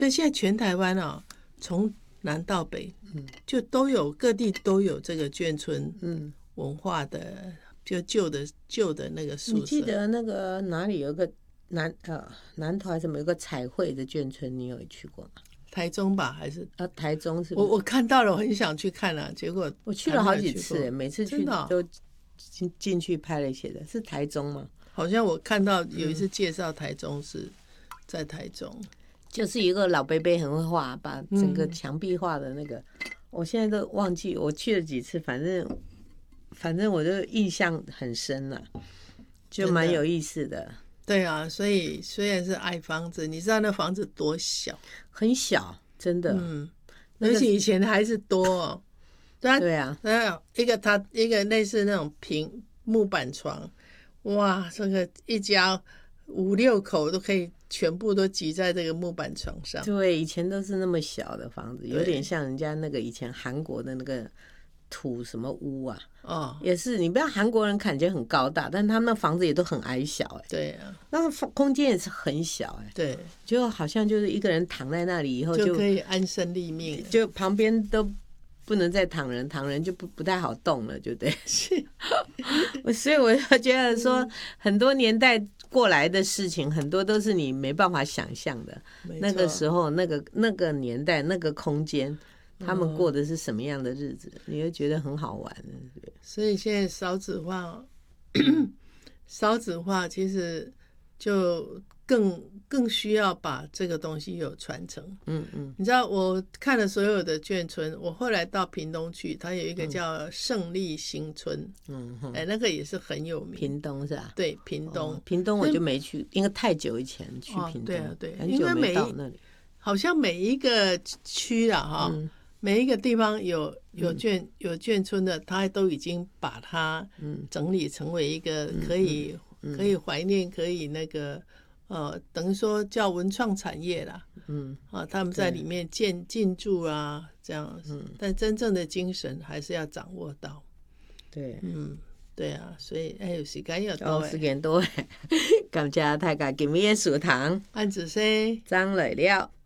对，现在全台湾啊，从南到北，就都有各地都有这个眷村文化的，就旧的那个宿舍。 你记得那个哪里有个南投还是什么有个彩绘的眷村，你有去过吗？ 台中吧，还是台中是不是？ 我看到了，我很想去看啊，结果我去了好几次，每次去哦都进去拍了一些的。是台中吗？ 好像我看到有一次介绍台中是在台中， 就是一个老伯伯很会画，把整个墙壁画的那个，我现在都忘记我去了几次，反正我就印象很深了，就蛮有意思的。 对啊，所以虽然是矮房子，你知道那房子多小， 很小，真的。 而且以前还是多哦。 对啊， 一个类似那种平木板床，哇，这个一家5、6口都可以全部都挤在这个木板床上。 对，以前都是那么小的房子，有点像人家那个以前韩国的那个土什么屋啊。也是，你不要韩国人感觉很高大，但他们的房子也都很矮小。 对啊， 那个空间也是很小。 对， 就好像就是一个人躺在那里以后就可以安身立命， 就旁边都不能再躺人就不太好动了，就对。所以我就觉得说，很多年代过来的事情，很多都是你没办法想象的。那个时候，那个年代，那个空间，他们过的是什么样的日子，你会觉得很好玩。 所以现在少子化，少子化其实就更需要把这个东西有传承。你知道我看了所有的眷村，我后来到屏东去，它有一个叫胜利新村，那个也是很有名。 屏东是吧？ 对，屏东我就没去，因为太久以前去屏东。 对啊，对， 很久没到那里。 好像每一个区啦哈，每一个地方有眷村的，他都已经把它整理成为一个可以怀念，可以那个等于说叫文创产业啦。他们在里面进驻啊，这样。但真正的精神还是要掌握到。 对， 对啊，所以有时间要多，时间多，感謝大家今日的收聽， 安子生， 張來了。